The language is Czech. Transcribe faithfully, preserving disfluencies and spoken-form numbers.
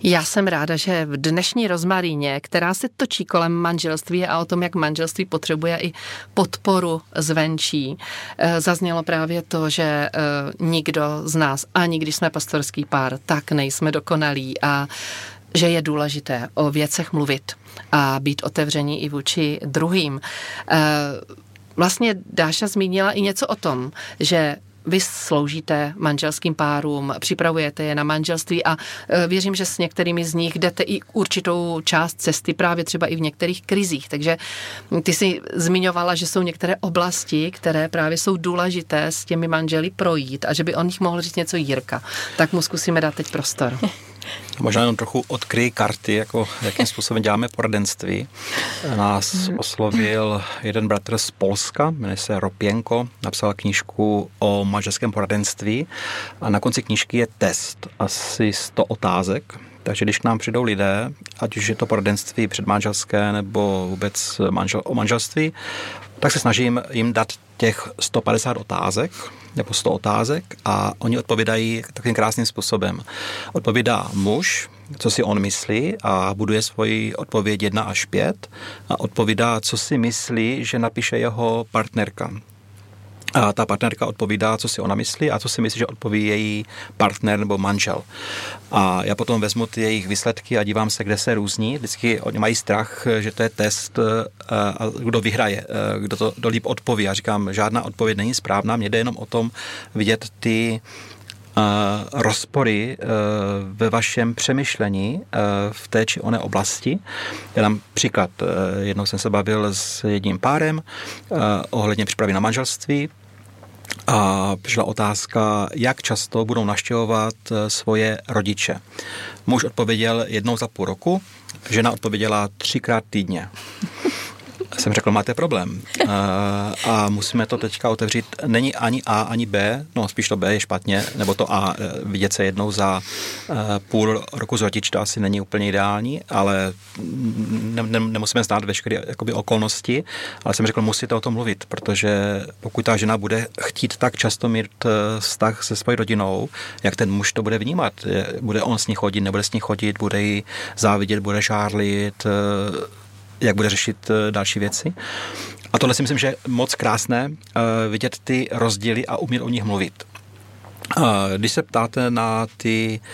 Já jsem ráda, že v dnešní rozmaríně, která se točí kolem manželství a o tom, jak manželství potřebuje i podporu zvenčí, zaznělo právě to, že nikdo z nás, ani když jsme pastorský pár, tak nejsme dokonalí a že je důležité o věcech mluvit a být otevření i vůči druhým. Vlastně Dáša zmínila i něco o tom, že vy sloužíte manželským párům, připravujete je na manželství a věřím, že s některými z nich jdete i určitou část cesty právě třeba i v některých krizích. Takže ty jsi zmiňovala, že jsou některé oblasti, které právě jsou důležité s těmi manželi projít a že by o nich mohl říct něco Jirka. Tak mu zkusíme dát teď prostor. Možná jenom trochu odkryj karty, jako jakým způsobem děláme poradenství. Nás oslovil jeden bratr z Polska, jmenuje se Ropěnko, napsal knížku o manželském poradenství a na konci knížky je test, asi sto otázek. Takže když k nám přijdou lidé, ať už je to poradenství předmanželské nebo vůbec manžel, o manželství, tak se snažím jim dát těch sto padesát otázek nebo sto otázek a oni odpovídají takovým krásným způsobem. Odpovídá muž, co si on myslí a buduje svoji odpověď jedna až pět a odpovídá, co si myslí, že napíše jeho partnerka. A ta partnerka odpovídá, co si ona myslí a co si myslí, že odpoví její partner nebo manžel. A já potom vezmu ty jejich výsledky a dívám se, kde se různí. Vždycky oni mají strach, že to je test, a kdo vyhraje, kdo to kdo líp odpoví. Já říkám, žádná odpověď není správná, mně jde jenom o tom vidět ty Uh, rozpory uh, ve vašem přemýšlení uh, v té či oné oblasti. Já dám příklad. Uh, jednou jsem se bavil s jedním párem uh, ohledně přípravy na manželství a přišla otázka, jak často budou navštěvovat uh, svoje rodiče. Muž odpověděl jednou za půl roku, žena odpověděla třikrát týdně. Jsem řekl, máte problém. Uh, a musíme to teďka otevřít. Není ani A, ani B, no spíš to B je špatně, nebo to A vidět se jednou za uh, půl roku z rodič, to asi není úplně ideální, ale ne, ne, nemusíme znát veškeré jakoby okolnosti, ale jsem řekl, musíte o tom mluvit, protože pokud ta žena bude chtít tak často mít vztah se svojí rodinou, jak ten muž to bude vnímat. Bude on s ní chodit, nebude s ní chodit, bude jí závidět, bude žárlit, jak bude řešit další věci. A tohle si myslím, že je moc krásné uh, vidět ty rozdíly a umět o nich mluvit. Uh, když se ptáte na ty